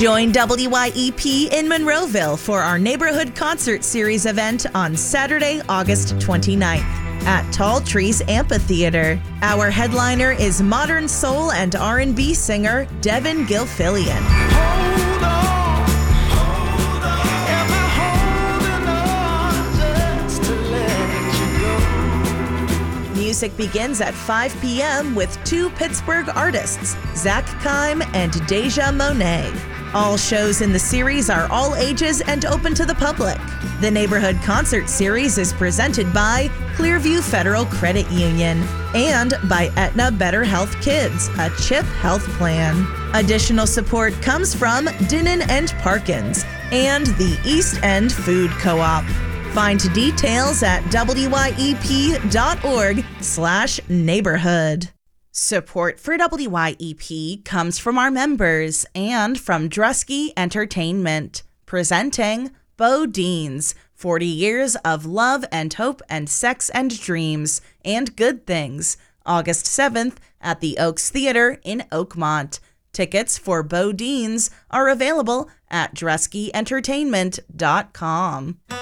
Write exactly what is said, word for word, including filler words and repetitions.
Join W Y E P in Monroeville for our Neighborhood Concert Series event on Saturday, August twenty-ninth at Tall Trees Amphitheater. Our headliner is modern soul and R and B singer Devin Gilfillian. Hold on, hold on, am I holding on just to let you go? Music begins at five p.m. with two Pittsburgh artists, Zach Kime and Deja Monet. All shows in the series are all ages and open to the public. The Neighborhood Concert Series is presented by Clearview Federal Credit Union and by Aetna Better Health Kids, a CHIP health plan. Additional support comes from Dinnan and Parkins and the East End Food Co-op. Find details at W Y E P dot org slash neighborhood. Support for W Y E P comes from our members and from Drusky Entertainment, presenting BoDeans, forty years of love and hope and sex and dreams and good things, August seventh at the Oaks Theater in Oakmont. Tickets for BoDeans are available at drusky entertainment dot com.